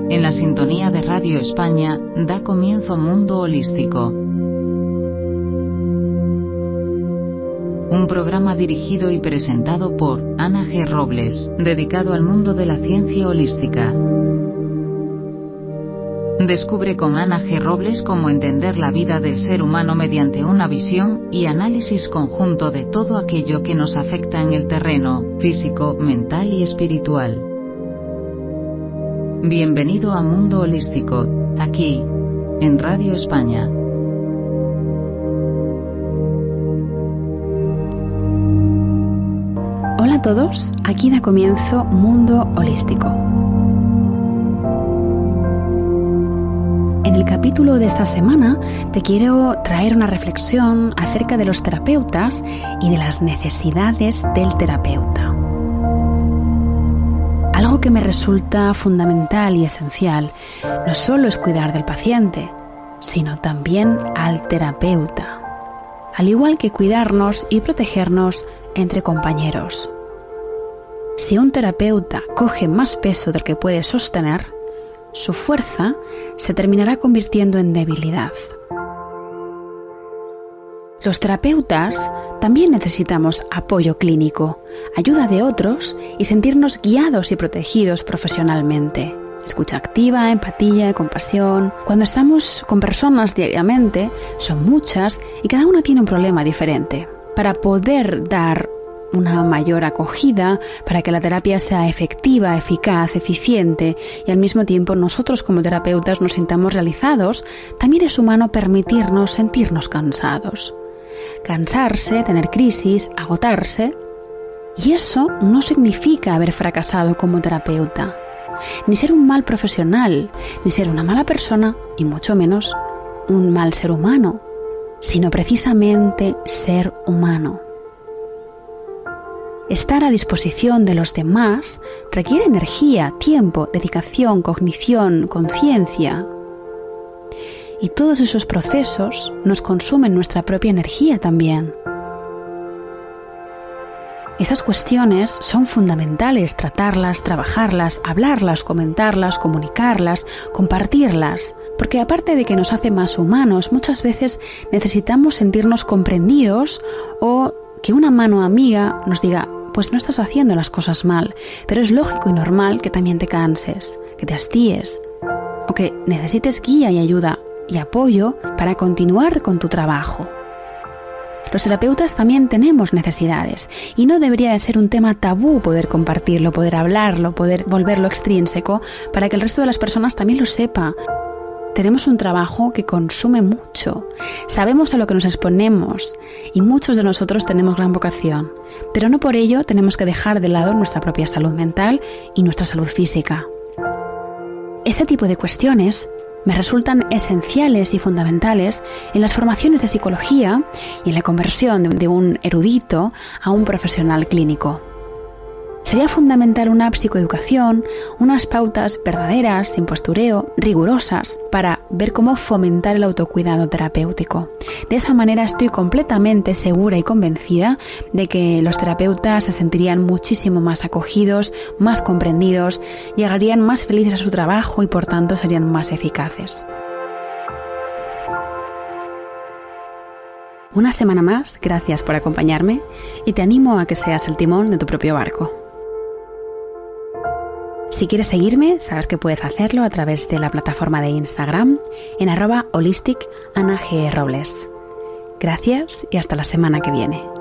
En la sintonía de Radio España da comienzo Mundo Holístico. Un programa dirigido y presentado por Ana G. Robles, dedicado al mundo de la ciencia holística. Descubre con Ana G. Robles cómo entender la vida del ser humano mediante una visión y análisis conjunto de todo aquello que nos afecta en el terreno físico, mental y espiritual. Bienvenido a Mundo Holístico, aquí, en Radio España. Hola a todos, aquí da comienzo Mundo Holístico. En el capítulo de esta semana te quiero traer una reflexión acerca de los terapeutas y de las necesidades del terapeuta. Algo que me resulta fundamental y esencial no solo es cuidar del paciente, sino también al terapeuta, al igual que cuidarnos y protegernos entre compañeros. Si un terapeuta coge más peso del que puede sostener, su fuerza se terminará convirtiendo en debilidad. Los terapeutas también necesitamos apoyo clínico, ayuda de otros y sentirnos guiados y protegidos profesionalmente. Escucha activa, empatía, compasión. Cuando estamos con personas diariamente, son muchas y cada una tiene un problema diferente. Para poder dar una mayor acogida, para que la terapia sea efectiva, eficaz, eficiente y al mismo tiempo nosotros como terapeutas nos sintamos realizados, también es humano permitirnos sentirnos cansados. Cansarse, tener crisis, agotarse. Y eso no significa haber fracasado como terapeuta, ni ser un mal profesional, ni ser una mala persona y mucho menos un mal ser humano, sino precisamente ser humano. Estar a disposición de los demás requiere energía, tiempo, dedicación, cognición, conciencia. Y todos esos procesos nos consumen nuestra propia energía también. Estas cuestiones son fundamentales tratarlas, trabajarlas, hablarlas, comentarlas, comunicarlas, compartirlas, porque aparte de que nos hace más humanos, muchas veces necesitamos sentirnos comprendidos o que una mano amiga nos diga: pues no estás haciendo las cosas mal, pero es lógico y normal que también te canses, que te hastíes, o que necesites guía y ayuda y apoyo para continuar con tu trabajo. Los terapeutas también tenemos necesidades y no debería de ser un tema tabú poder compartirlo, poder hablarlo, poder volverlo extrínseco para que el resto de las personas también lo sepa. Tenemos un trabajo que consume mucho, sabemos a lo que nos exponemos y muchos de nosotros tenemos gran vocación, pero no por ello tenemos que dejar de lado nuestra propia salud mental y nuestra salud física. Este tipo de cuestiones me resultan esenciales y fundamentales en las formaciones de psicología y en la conversión de un erudito a un profesional clínico. Sería fundamental una psicoeducación, unas pautas verdaderas, sin postureo, rigurosas, para ver cómo fomentar el autocuidado terapéutico. De esa manera estoy completamente segura y convencida de que los terapeutas se sentirían muchísimo más acogidos, más comprendidos, llegarían más felices a su trabajo y por tanto serían más eficaces. Una semana más, gracias por acompañarme y te animo a que seas el timón de tu propio barco. Si quieres seguirme, sabes que puedes hacerlo a través de la plataforma de Instagram en @holisticanagrobles. Gracias y hasta la semana que viene.